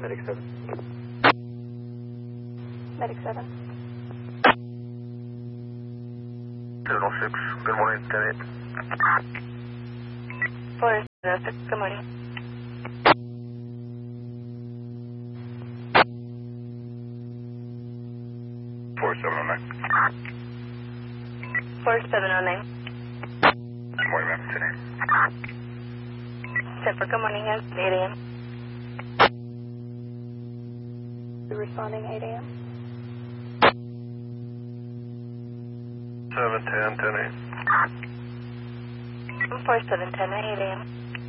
Medic 7. Medic 7. 706, good morning, 10-8. 406, good morning. Good morning, ma'am, 10-8. 10 for good morning, yes, 8 a.m. You're responding 8 a.m. 710, 10-8. 4710 at 8 a.m.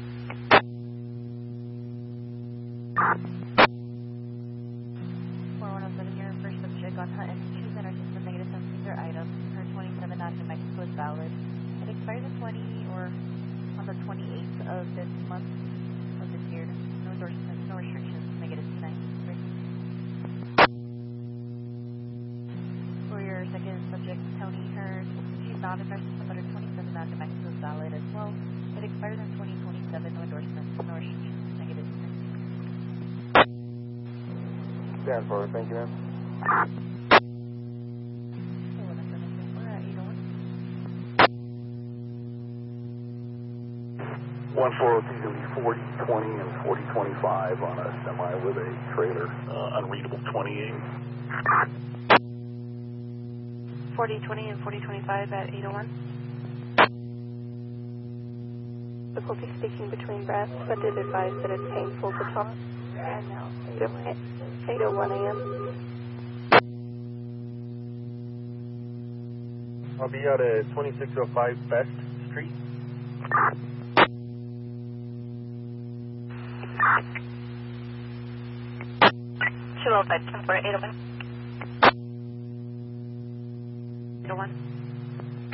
Here, first subject on Hunt and Choose in our system, negative 7 items. Her 27 out of New Mexico is valid. It expires the 20 or on the 28th of this month of this year. No endorsements, no restrictions, negative 293. For your second subject, Tony, she's not in our system, but her 27 out of New Mexico is valid as well. It expires in 2027, no endorsements, no restrictions, negative 293. Stand forward, thank you, ma'am. 1402 4020 and 4025 on a semi with a trailer, unreadable 28. 4020 and 4025 at 801. Difficulty speaking between breaths, but did advise that it's painful to talk. And now 801 a.m. I'll be out at 2605 Best Street. 205 10 for 801. 801.